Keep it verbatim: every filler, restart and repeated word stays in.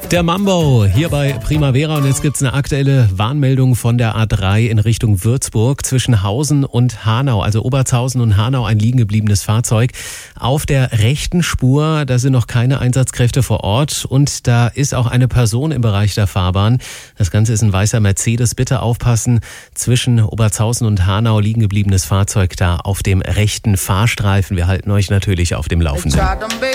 Der Mambo hier bei Primavera und jetzt gibt's eine aktuelle Warnmeldung von der A drei in Richtung Würzburg zwischen Hausen und Hanau, also Obertshausen und Hanau, ein liegen gebliebenes Fahrzeug auf der rechten Spur. Da sind noch keine Einsatzkräfte vor Ort und da ist auch eine Person im Bereich der Fahrbahn. Das Ganze ist ein weißer Mercedes. Bitte aufpassen, zwischen Obertshausen und Hanau liegen gebliebenes Fahrzeug da auf dem rechten Fahrstreifen. Wir halten euch natürlich auf dem Laufenden.